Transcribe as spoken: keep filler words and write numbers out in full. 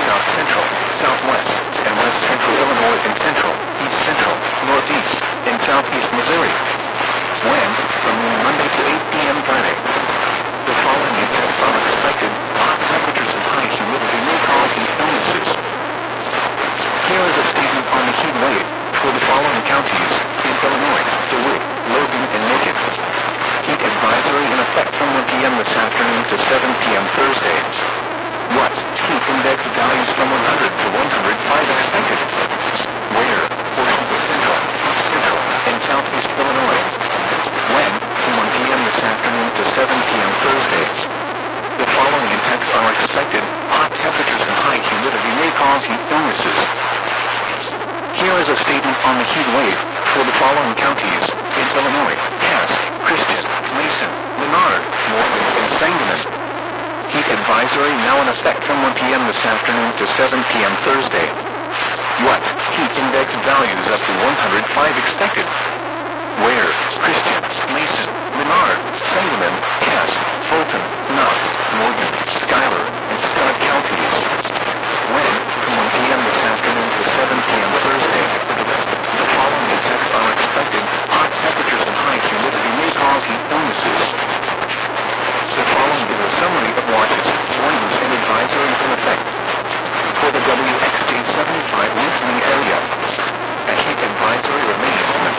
south central, southwest, and west central Illinois and central, east central, northeast, and southeast Missouri. Wind from noon Monday to eight p m Friday. The following events are expected. Hot temperatures and high humidity may cause heat illnesses. Here is a statement on the heat wave for the following counties in Illinois: DeWitt, Logan, and Macon. Heat advisory in effect from one p m this afternoon to seven p m Thursday. What? Heat index values from one hundred to one hundred five expected. Where? Portions of central, central, and southeast Illinois. When? From one p m this afternoon to seven p m Thursday. The following events are expected. Hot temperatures and high humidity may cause heat illnesses. Here is a statement on the heat wave for the following counties in Illinois: Cass, Christian, Mason, Menard, Morgan, and Sangamon. Heat advisory now in effect from one p m this afternoon to seven p m Thursday. What? Heat index values up to one hundred five expected. Where? Christian, Mason, Menard, Sangamon, Cass, Fulton, Knox, Morgan,